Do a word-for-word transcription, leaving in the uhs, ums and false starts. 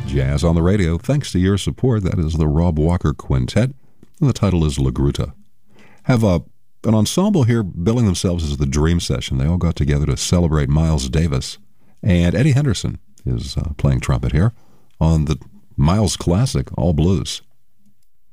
Jazz on the Radio, thanks to your support. That is the Rob Walker Quintet, and the title is La Gruta. Have a, an ensemble here billing themselves as the Dream Session. They all got together to celebrate Miles Davis. And Eddie Henderson is uh, playing trumpet here on the Miles classic, All Blues.